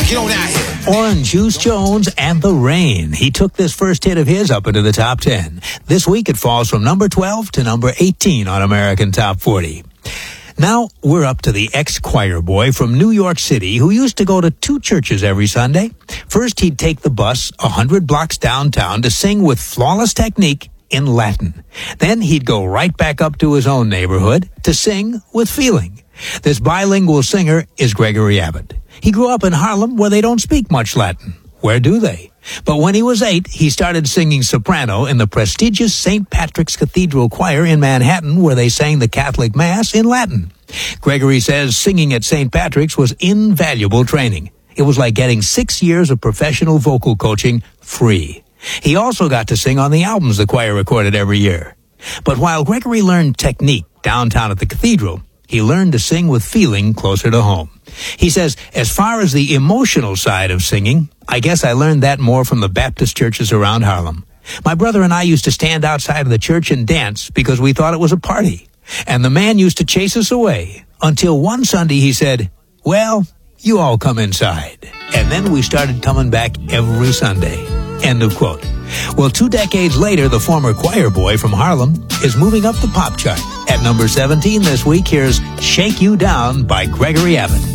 Get on out here. Orange Juice Jones and The Rain. He took this first hit of his up into the top 10. This week it falls from number 12 to number 18 on American Top 40. Now we're up to the ex-choir boy from New York City who used to go to 2 churches every Sunday. First, he'd take the bus 100 blocks downtown to sing with flawless technique in Latin. Then he'd go right back up to his own neighborhood to sing with feeling. This bilingual singer is Gregory Abbott. He grew up in Harlem where they don't speak much Latin. Where do they? But when he was 8, he started singing soprano in the prestigious St. Patrick's Cathedral Choir in Manhattan, where they sang the Catholic Mass in Latin. Gregory says singing at St. Patrick's was invaluable training. It was like getting 6 years of professional vocal coaching free. He also got to sing on the albums the choir recorded every year. But while Gregory learned technique downtown at the cathedral, he learned to sing with feeling closer to home. He says, as far as the emotional side of singing, I guess I learned that more from the Baptist churches around Harlem. My brother and I used to stand outside of the church and dance because we thought it was a party. And the man used to chase us away until one Sunday he said, well, you all come inside. And then we started coming back every Sunday. End of quote. Well, 2 decades later, the former choir boy from Harlem is moving up the pop chart. At number 17 this week, here's Shake You Down by Gregory Abbott.